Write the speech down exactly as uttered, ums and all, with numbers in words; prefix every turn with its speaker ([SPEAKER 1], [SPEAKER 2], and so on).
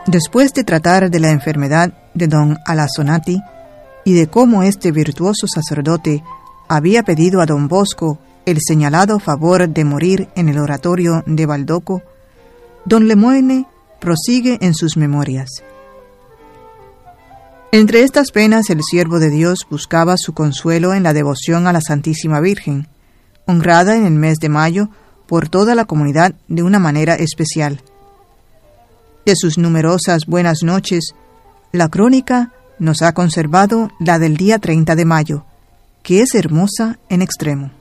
[SPEAKER 1] Después de tratar de la enfermedad de don Alazzonati y de cómo este virtuoso sacerdote había pedido a don Bosco el señalado favor de morir en el oratorio de Baldoco, don Lemoine prosigue en sus memorias. Entre estas penas el siervo de Dios buscaba su consuelo en la devoción a la Santísima Virgen, honrada en el mes de mayo por toda la comunidad de una manera especial. De sus numerosas buenas noches, la crónica nos ha conservado la del día treinta de mayo, que es hermosa en extremo.